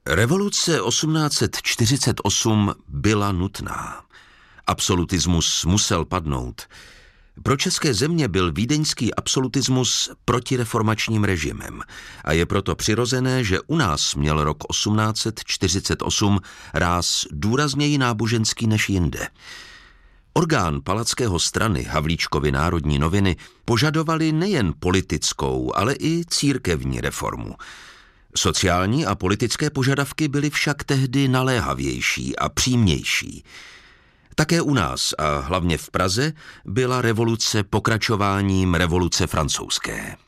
Revoluce 1848 byla nutná. Absolutismus musel padnout. Pro české země byl vídeňský absolutismus protireformačním režimem a je proto přirozené, že u nás měl rok 1848 ráz důrazněji náboženský než jinde. Orgán Palackého strany Havlíčkovy Národní noviny požadovali nejen politickou, ale i církevní reformu. Sociální a politické požadavky byly však tehdy naléhavější a přímější. Také u nás a hlavně v Praze byla revoluce pokračováním revoluce francouzské.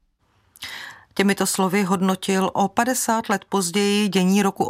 Těmito slovy hodnotil o 50 let později dění roku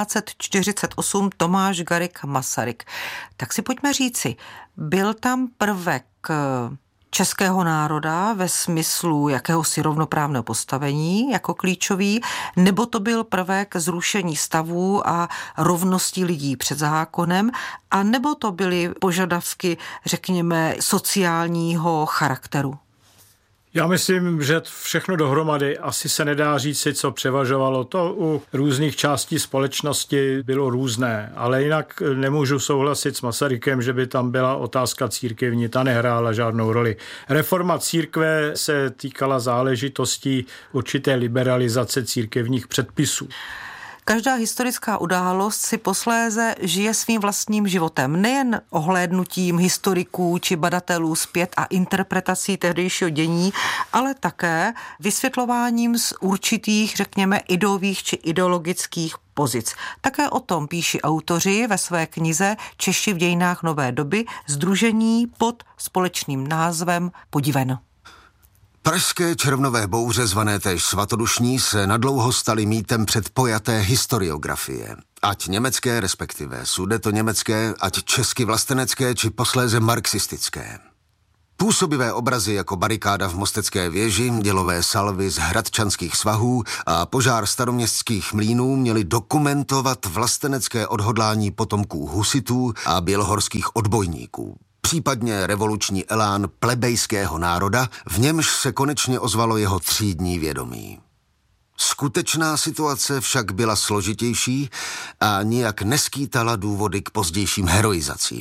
1848 Tomáš Garrigue Masaryk. Tak si pojďme říci, byl tam prvek českého národa ve smyslu jakéhosi rovnoprávného postavení jako klíčový, nebo to byl prvek zrušení stavů a rovnosti lidí před zákonem, a nebo to byly požadavky, řekněme, sociálního charakteru? Já myslím, že všechno dohromady asi se nedá říci, co převažovalo. To u různých částí společnosti bylo různé, ale jinak nemůžu souhlasit s Masarykem, že by tam byla otázka církevní, ta nehrála žádnou roli. Reforma církve se týkala záležitostí určité liberalizace církevních předpisů. Každá historická událost si posléze žije svým vlastním životem, nejen ohlédnutím historiků či badatelů zpět a interpretací tehdejšího dění, ale také vysvětlováním z určitých, řekněme, ideových či ideologických pozic. Také o tom píší autoři ve své knize Češi v dějinách nové doby, sdružení pod společným názvem Podiveno. Pražské červnové bouře, zvané též svatodušní, se nadlouho staly mýtem předpojaté historiografie. Ať německé, respektive sudetoněmecké, ať česky vlastenecké, či posléze marxistické. Působivé obrazy jako barikáda v Mostecké věži, dělové salvy z hradčanských svahů a požár staroměstských mlýnů měly dokumentovat vlastenecké odhodlání potomků husitů a bělohorských odbojníků. Případně revoluční elán plebejského národa, v němž se konečně ozvalo jeho třídní vědomí. Skutečná situace však byla složitější a nijak neskýtala důvody k pozdějším heroizacím.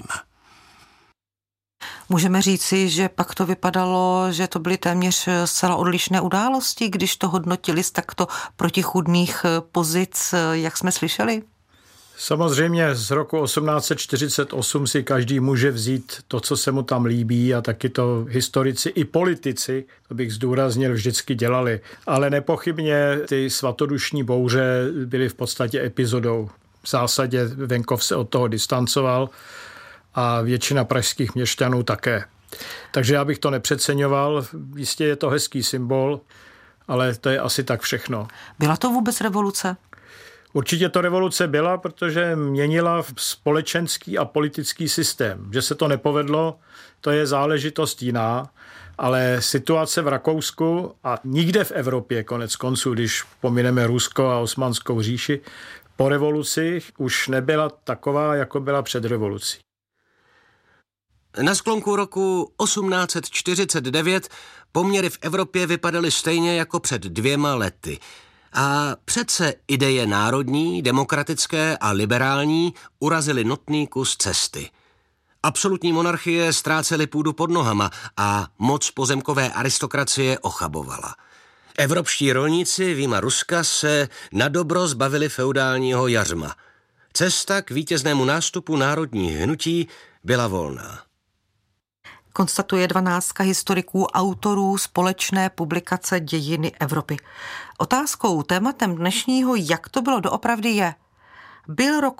Můžeme říci, že pak to vypadalo, že to byly téměř zcela odlišné události, když to hodnotili z takto protichůdných pozic, jak jsme slyšeli? Samozřejmě z roku 1848 si každý může vzít to, co se mu tam líbí, a taky to historici i politici, to bych zdůraznil, vždycky dělali. Ale nepochybně ty svatodušní bouře byly v podstatě epizodou. V zásadě venkov se od toho distancoval a většina pražských měšťanů také. Takže já bych to nepřeceňoval, jistě je to hezký symbol, ale to je asi tak všechno. Byla to vůbec revoluce? Určitě to revoluce byla, protože měnila společenský a politický systém. Že se to nepovedlo, to je záležitost jiná, ale situace v Rakousku a nikde v Evropě, konec konců, když pomineme Rusko a Osmanskou říši, po revoluci už nebyla taková, jako byla před revolucí. Na sklonku roku 1849 poměry v Evropě vypadaly stejně jako před 2 lety. A přece ideje národní, demokratické a liberální urazily notný kus cesty. Absolutní monarchie ztrácely půdu pod nohama a moc pozemkové aristokracie ochabovala. Evropští rolníci vyjma Ruska se nadobro zbavili feudálního jařma. Cesta k vítěznému nástupu národních hnutí byla volná. Konstatuje 12 historiků, autorů společné publikace Dějiny Evropy. Otázkou, tématem dnešního, jak to bylo doopravdy, je: byl rok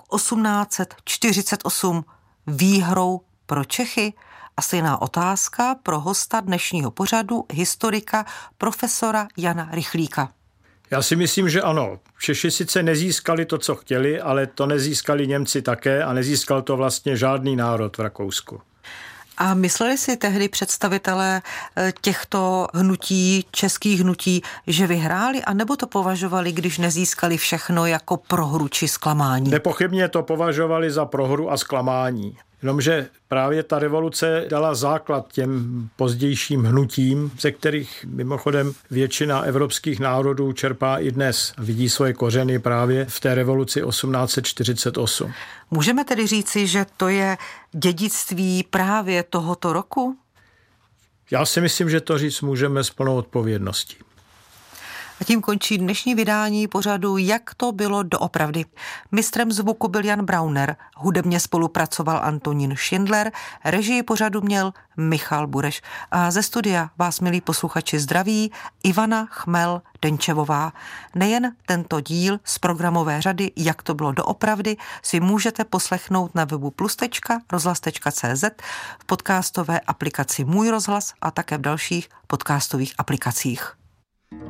1848 výhrou pro Čechy? A stejná otázka pro hosta dnešního pořadu, historika profesora Jana Rychlíka. Já si myslím, že ano. Češi sice nezískali to, co chtěli, ale to nezískali Němci také a nezískal to vlastně žádný národ v Rakousku. A mysleli si tehdy představitelé těchto hnutí, českých hnutí, že vyhráli, anebo to považovali, když nezískali všechno, jako prohru či zklamání? Nepochybně to považovali za prohru a zklamání. Jenomže právě ta revoluce dala základ těm pozdějším hnutím, ze kterých mimochodem většina evropských národů čerpá i dnes a vidí svoje kořeny právě v té revoluci 1848. Můžeme tedy říci, že to je dědictví právě tohoto roku? Já si myslím, že to říct můžeme s plnou odpovědností. A tím končí dnešní vydání pořadu Jak to bylo doopravdy. Mistrem zvuku byl Jan Brauner, hudebně spolupracoval Antonín Schindler, režii pořadu měl Michal Bureš. A ze studia vás, milí posluchači, zdraví Ivana Chmel-Denčevová. Nejen tento díl z programové řady Jak to bylo doopravdy si můžete poslechnout na webu plus.rozhlas.cz, v podcastové aplikaci Můj rozhlas a také v dalších podcastových aplikacích.